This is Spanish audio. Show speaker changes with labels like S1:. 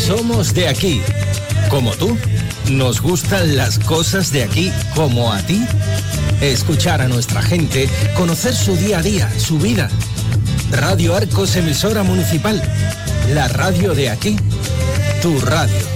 S1: Somos de aquí, como tú. ¿Nos gustan las cosas de aquí como a ti? Escuchar a nuestra gente, conocer su día a día, su vida. Radio Arcos, emisora municipal. La radio de aquí, tu radio.